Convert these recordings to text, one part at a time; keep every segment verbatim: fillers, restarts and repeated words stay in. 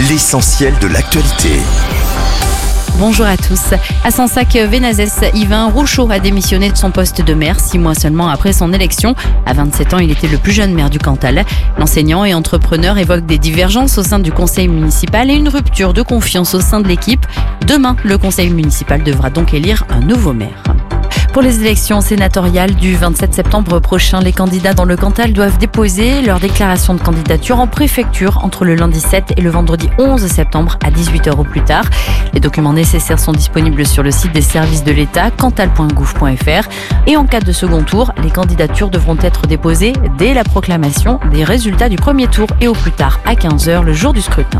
l'essentiel de l'actualité. Bonjour à tous. À Sansac-Vénazès, Yvain Rouchaud a démissionné de son poste de maire six mois seulement après son élection. À vingt-sept ans, il était le plus jeune maire du Cantal. L'enseignant et entrepreneur évoque des divergences au sein du conseil municipal et une rupture de confiance au sein de l'équipe. Demain, le conseil municipal devra donc élire un nouveau maire. Pour les élections sénatoriales du vingt-sept septembre prochain, les candidats dans le Cantal doivent déposer leur déclaration de candidature en préfecture entre le lundi sept et le vendredi onze septembre à dix-huit heures au plus tard. Les documents nécessaires sont disponibles sur le site des services de l'État, cantal point gouv point fr. Et en cas de second tour, les candidatures devront être déposées dès la proclamation des résultats du premier tour et au plus tard à quinze heures le jour du scrutin.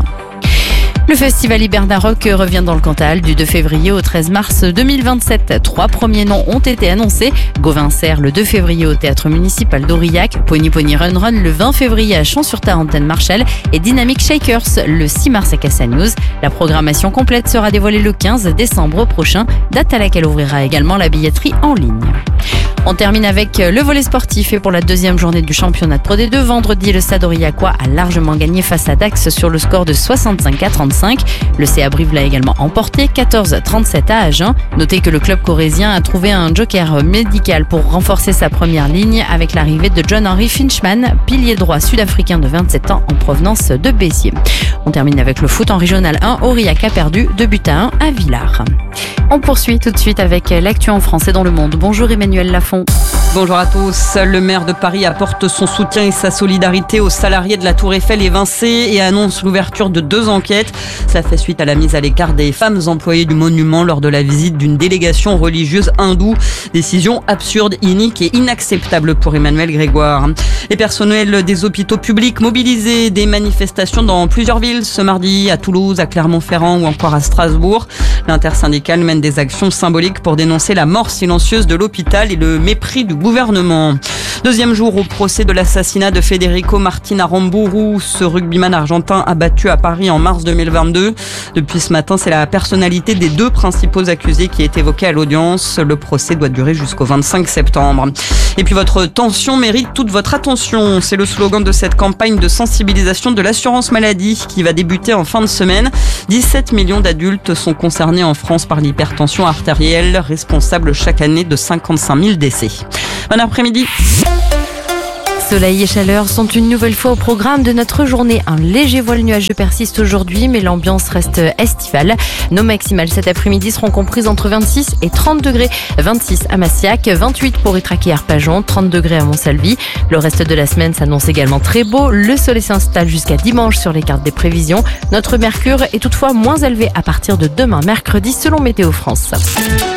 Le festival Hiberna Rock revient dans le Cantal du deux février au treize mars deux mille vingt-sept. Trois premiers noms ont été annoncés. Gauvin Serre le deux février au théâtre municipal d'Aurillac, Pony Pony Run Run le vingt février à Champs-sur-Tarentaine-Marchal et Dynamic Shakers le six mars à Cassanews. La programmation complète sera dévoilée le quinze décembre prochain, date à laquelle ouvrira également la billetterie en ligne. On termine avec le volley sportif et pour la deuxième journée du championnat de Pro D deux, vendredi, le Stade Aurillacois a largement gagné face à Dax sur le score de soixante-cinq à trente-cinq. Le C A Brive l'a également emporté quatorze à trente-sept à Agen. Notez que le club corrézien a trouvé un joker médical pour renforcer sa première ligne avec l'arrivée de John-Henry Finchman, pilier droit sud-africain de vingt-sept ans en provenance de Béziers. On termine avec le foot en régional un. Aurillac a perdu deux buts à un à Villars. On poursuit tout de suite avec l'actu en France et dans le monde. Bonjour Emmanuel Lafont. Bonjour à tous. Le maire de Paris apporte son soutien et sa solidarité aux salariés de la Tour Eiffel évincés et annonce l'ouverture de deux enquêtes. Ça fait suite à la mise à l'écart des femmes employées du monument lors de la visite d'une délégation religieuse hindoue. Décision absurde, inique et inacceptable pour Emmanuel Grégoire. Les personnels des hôpitaux publics mobilisés, des manifestations dans plusieurs villes ce mardi, à Toulouse, à Clermont-Ferrand ou encore à Strasbourg. L'intersyndicale mène des actions symboliques pour dénoncer la mort silencieuse de l'hôpital et le mépris du gouvernement. Deuxième jour au procès de l'assassinat de Federico Martin Aramburu, ce rugbyman argentin abattu à Paris en mars deux mille vingt-deux. Depuis ce matin, c'est la personnalité des deux principaux accusés qui est évoquée à l'audience. Le procès doit durer jusqu'au vingt-cinq septembre. Et puis votre tension mérite toute votre attention. C'est le slogan de cette campagne de sensibilisation de l'assurance maladie qui va débuter en fin de semaine. dix-sept millions d'adultes sont concernés en France par l'hypertension artérielle, responsable chaque année de cinquante-cinq mille décès. Bon après-midi. Soleil et chaleur sont une nouvelle fois au programme de notre journée. Un léger voile nuageux persiste aujourd'hui, mais l'ambiance reste estivale. Nos maximales cet après-midi seront comprises entre vingt-six et trente degrés. vingt-six à Massiac, vingt-huit pour Ytrac et Arpajon, trente degrés à Montsalvi. Le reste de la semaine s'annonce également très beau. Le soleil s'installe jusqu'à dimanche sur les cartes des prévisions. Notre mercure est toutefois moins élevé à partir de demain mercredi selon Météo France.